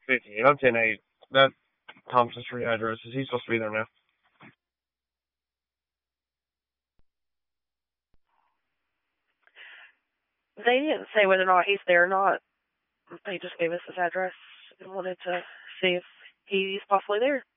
58. I'm 10-8. That Thompson Street address, is he supposed to be there now? They didn't say whether or not he's there or not. They just gave us his address and wanted to see if he's possibly there.